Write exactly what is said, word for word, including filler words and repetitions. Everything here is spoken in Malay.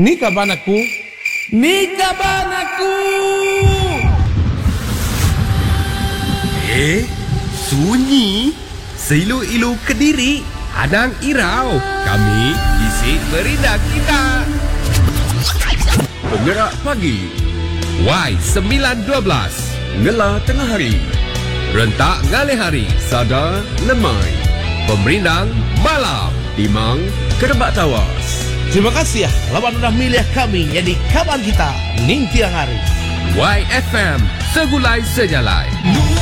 Ni kaban aku. Ni kaban aku. Eh, sunyi. Seilu-ilu Kediri. Adang Irau. Kami isi berindah kita. Penggerak pagi. Y sembilan dua belas. Ngela tengah hari. Rentak ngalih hari. Sada lemai. Pemerindang malam. Timang kerebak tawas. Terima kasih ya, lawan udah milih kami jadi kawan kita ning tiang hari. Y F M, segulai sejalai.